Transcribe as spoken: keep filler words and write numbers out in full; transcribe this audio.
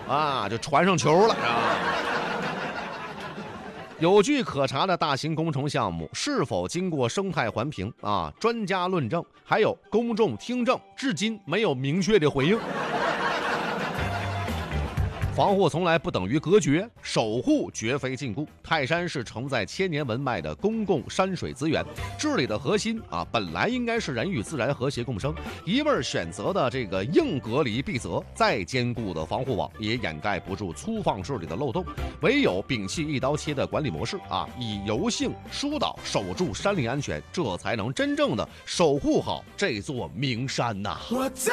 啊，就传上球了啊。有据可查的大型工程项目是否经过生态环评啊？专家论证，还有公众听证，至今没有明确的回应。防护从来不等于隔绝，守护绝非禁锢。泰山是承载千年文脉的公共山水资源，治理的核心啊，本来应该是人与自然和谐共生。一味选择的这个硬隔离必责，再坚固的防护网也掩盖不住粗放治理的漏洞。唯有摒弃一刀切的管理模式啊，以柔性疏导守住山林安全，这才能真正的守护好这座名山呐、啊。我在